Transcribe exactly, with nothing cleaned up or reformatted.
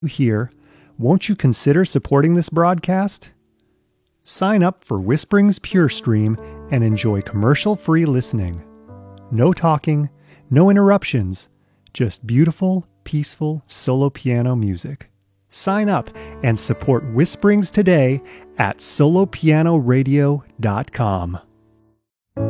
Here, won't you consider supporting this broadcast? Sign up for Whispering's Pure Stream and enjoy commercial-free listening. No talking, no interruptions, just beautiful, peaceful solo piano music. Sign up and support Whisperings today at solo piano radio dot com.